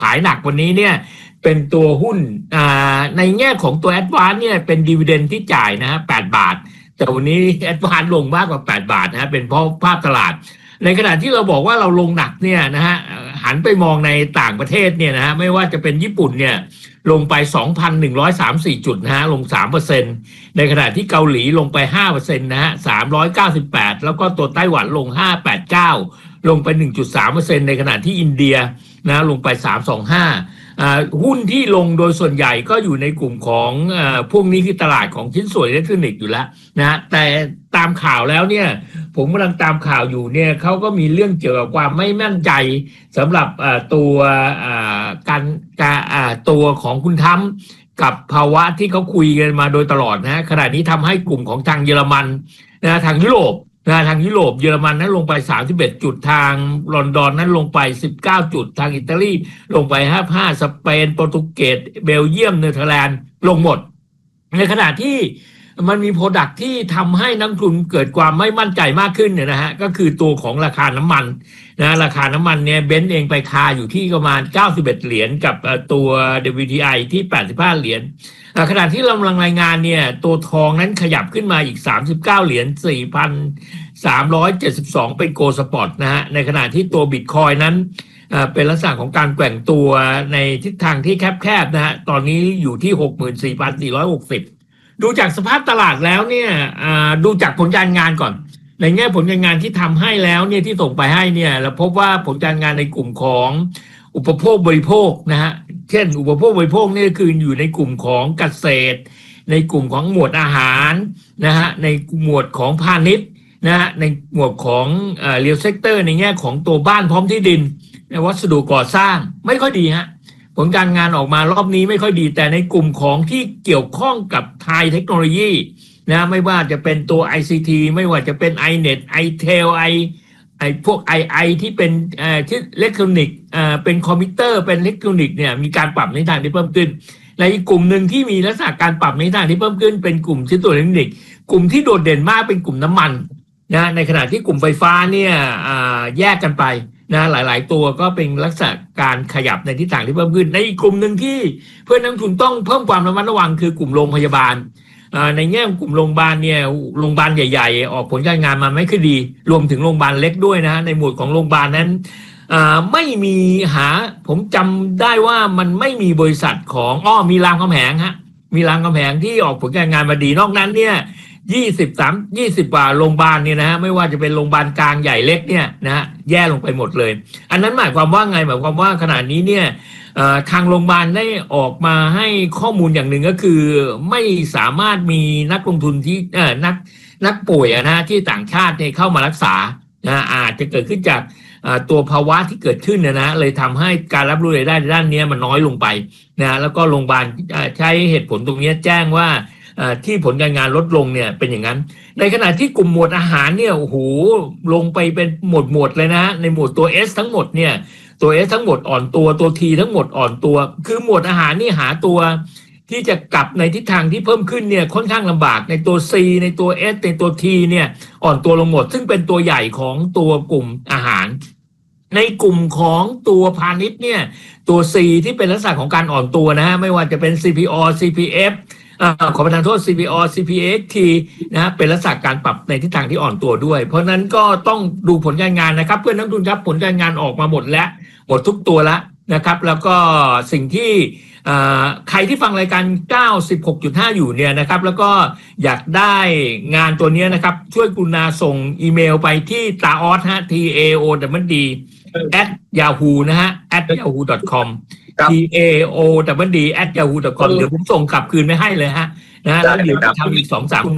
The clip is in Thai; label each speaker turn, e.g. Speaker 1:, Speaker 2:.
Speaker 1: ขายหนักวันนี้เนี่ยเป็นตัวหุ้นในแง่ของตัวแอดวานซ์เนี่ยเป็นดิวิเดนที่จ่ายนะฮะ8 บาทแต่วันนี้แอดวานซ์ลงมากกว่า8 บาทนะฮะเป็นเพราะภาพตลาดในขณะที่เราบอกว่าเราลงหนักเนี่ยนะฮะหันไปมองในต่างประเทศเนี่ยนะฮะไม่ว่าจะเป็นญี่ปุ่นเนี่ยลงไป 2,134 จุดนะฮะลง 3% ในขณะที่เกาหลีลงไป 5% นะฮะ398แล้วก็ตัวไต้หวันลง589ลงไป 1.3% ในขณะที่อินเดียนะลงไป325หุ้นที่ลงโดยส่วนใหญ่ก็อยู่ในกลุ่มของพวกนี้คือตลาดของชิ้นส่วนอิเล็กทรอนิกส์อยู่แล้วนะแต่ตามข่าวแล้วเนี่ยผมกำลังตามข่าวอยู่เนี่ยเขาก็มีเรื่องเกี่ยวกับความไม่มั่นใจสำหรับตัวตัวของคุณทรัมป์กับภาวะที่เขาคุยกันมาโดยตลอดนะขณะนี้ทำให้กลุ่มของทางเยอรมันนะทางยุโรปทางยุโรปเยอรมันนั้นลงไป31จุดทางลอนดอนนั้นลงไป19จุดทางอิตาลีลงไป55สเปนโปรตุเกสเบลเยียมเนเธอร์แลนด์ลงหมดในขณะที่มันมีโปรดักที่ทำให้นักทุนเกิดความไม่มั่นใจมากขึ้นเนี่ยนะฮะก็คือตัวของราคาน้ำมันนะราคาน้ำมันเนี่ยเบนซ์เองไปคาอยู่ที่ประมาณ91เหรียญกับตัว WTI ที่85เหรียญขณะที่เรากำลังรายงานเนี่ยตัวทองนั้นขยับขึ้นมาอีก39เหรียญ 4,372 เป็นโกลด์สปอร์ตนะฮะในขณะที่ตัวบิตคอยนั้นเป็นลักษณะของการแกว่งตัวในทิศทางที่แคบๆนะฮะตอนนี้อยู่ที่ 64,460 ดูจากสภาพตลาดแล้วเนี่ยดูจากผลการงานก่อนในแง่ผลการงานที่ทำให้แล้วเนี่ยที่ส่งไปให้เนี่ยเราพบว่าผลการงานในกลุ่มของอุปโภคบริโภคนะฮะเช่นอุปโภคบริโภคนี่คืออยู่ในกลุ่มของเกษตรในกลุ่มของหมวดอาหารนะฮะในหมวดของพาณิชย์นะฮะในหมวดของเรียลเซกเตอร์ในแง่ของตัวบ้านพร้อมที่ดินวัสดุก่อสร้างไม่ค่อยดีฮะผลการงานออกมารอบนี้ไม่ค่อยดีแต่ในกลุ่มของที่เกี่ยวข้องกับไทยเทคโนโลยีนะไม่ว่าจะเป็นตัว ICT ไม่ว่าจะเป็น iNet iTel พวก II ที่เป็นที่อิเล็กทรอนิกส์เป็นคอมพิวเตอร์เป็นอิเล็กทรอนิกส์เนี่ยมีการปรับในทางที่เพิ่มขึ้นและอีกกลุ่มหนึ่งที่มีลักษณะการปรับในทางที่เพิ่มขึ้นเป็นกลุ่มชิ้นส่วนอิเล็กทรอนิกส์กลุ่มที่โดดเด่นมากเป็นกลุ่มน้ำมันนะในขณะที่กลุ่มไฟฟ้าเนี่ยแยกกันไปนะหลายๆตัวก็เป็นลักษณะการขยับในทิศทางที่เพิ่มขึ้นในอีกกลุ่มหนึ่งที่เพื่อนนักลงทุนต้องเพิ่มความระมัดระวังคือกลุ่มโรงพยาบาลในแง่กลุ่มโรงพยาบาลเนี่ยโรงพยาบาลใหญ่ๆออกผลการงานมาไม่ค่อยดีรวมถึงโรงพยาบาลเล็กด้วยนะในหมวดของโรงพยาบาลนั้นไม่มีผมจำได้ว่ามันไม่มีบริษัทของมีรามคำแหงฮะมีรามคำแหงที่ออกผลการงานมาดีนอกนั้นเนี่ย20 กว่าโรงพยาบาลเนี่ยนะฮะไม่ว่าจะเป็นโรงพยาบาลกลางใหญ่เล็กเนี่ยนะฮะแย่ลงไปหมดเลยอันนั้นหมายความว่าไงหมายความว่าขณะนี้เนี่ยทางโรงพยาบาลได้ออกมาให้ข้อมูลอย่างหนึ่งก็คือไม่สามารถมีนักลงทุนที่นักป่วยนะที่ต่างชาติเข้ามารักษานะอาจจะเกิดขึ้นจากตัวภาวะที่เกิดขึ้นนะเลยทำให้การรับรู้รายได้ด้านนี้มันน้อยลงไปนะแล้วก็โรงพยาบาลใช้เหตุผลตรงนี้แจ้งว่าที่ผลการงานลดลงเนี่ยเป็นอย่างนั้นในขณะที่กลุ่มหมวดอาหารเนี่ยโอ้โหลงไปเป็นหมวดเลยนะในหมวดตัว S ทั้งหมดเนี่ยตัว S ทั้งหมดอ่อนตัวตัว T ทั้งหมดอ่อนตัวคือหมวดอาหารนี่หาตัวที่จะกลับในทิศทางที่เพิ่มขึ้นเนี่ยค่อนข้างลำบากในตัว C ในตัว S ในตัว T เนี่ยอ่อนตัวลงหมดซึ่งเป็นตัวใหญ่ของตัวกลุ่มอาหารในกลุ่มของตัวพาณิชย์เนี่ยตัว C ที่เป็นลักษณะของการอ่อนตัวนะฮะไม่ว่าจะเป็น CPO CPFขอประทานโทษ CPO CPXT นะฮะเป็นลักษณะการปรับในทิศทางที่อ่อนตัวด้วยเพราะนั้นก็ต้องดูผลการงานนะครับเพื่อนนักลงทุนครับผลการงานออกมาหมดแล้วหมดทุกตัวแล้วนะครับแล้วก็สิ่งที่ใครที่ฟังรายการ 96.5 อยู่เนี่ยนะครับแล้วก็อยากได้งานตัวนี้นะครับช่วยกรุณาส่งอีเมลไปที่taod TAOD @yahoo นะฮะ@yahoo.com TAOD @yahoo.com เดี๋ยวผมส่งกลับคืนไม่ให้เลยฮะนะแล้วเดี๋ยวจะทำอีก 2-3